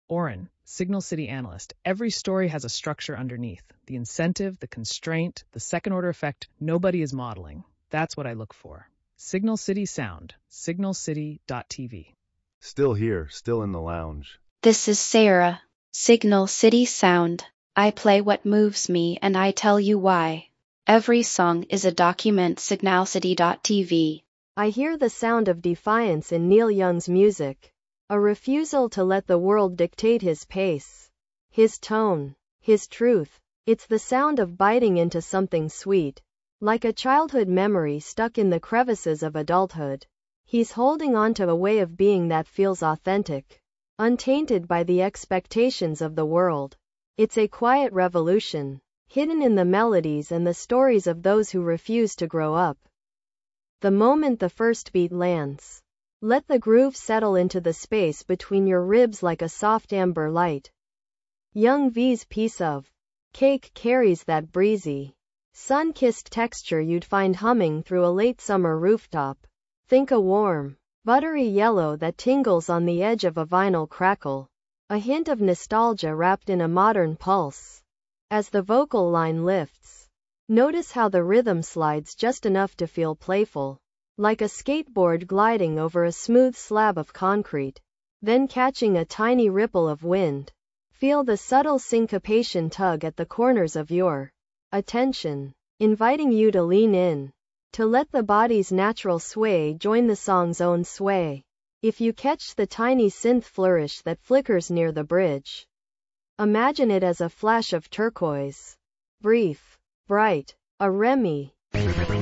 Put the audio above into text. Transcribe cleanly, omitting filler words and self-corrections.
Oren, Signal City analyst. Every story has a structure underneath. The incentive, the constraint, the second-order effect nobody is modeling. That's what I look for. Signal City Sound, signalcity.tv. Still here, still in the lounge. This is Sarah. Signal City Sound. I play what moves me and I tell you why. Every song is a document. Signalcity.tv. I hear the sound of defiance in Neil Young's music. A refusal to let the world dictate his pace, his tone, his truth. It's the sound of biting into something sweet, like a childhood memory stuck in the crevices of adulthood. He's holding on to a way of being that feels authentic, untainted by the expectations of the world. It's a quiet revolution, hidden in the melodies and the stories of those who refuse to grow up. The moment the first beat lands, let the groove settle into the space between your ribs like a soft amber light. Young V's piece of cake carries that breezy, sun-kissed texture you'd find humming through a late summer rooftop. Think a warm, buttery yellow that tingles on the edge of a vinyl crackle. A hint of nostalgia wrapped in a modern pulse. As the vocal line lifts, notice how the rhythm slides just enough to feel playful, like a skateboard gliding over a smooth slab of concrete, then catching a tiny ripple of wind. Feel the subtle syncopation tug at the corners of your attention, inviting you to lean in, to let the body's natural sway join the song's own sway. If you catch the tiny synth flourish that flickers near the bridge, imagine it as a flash of turquoise. Brief, bright, a Remy.